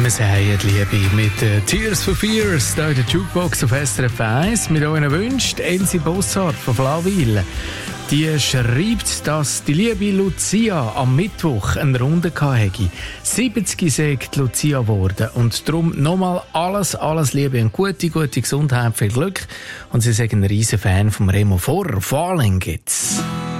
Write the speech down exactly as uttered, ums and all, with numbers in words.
Wir sagen Liebe mit äh, Tears for Fears, hier in der Jukebox auf S R F eins. Wir haben wünscht Elsie Bossart von Flawil. Die schreibt, dass die liebe Lucia am Mittwoch eine Runde hatte. siebzig sei Lucia geworden. Und darum nochmal alles, alles Liebe und gute, gute Gesundheit, viel Glück. Und sie sind ein riesen Fan von Remo Vorer. Falling gibt's.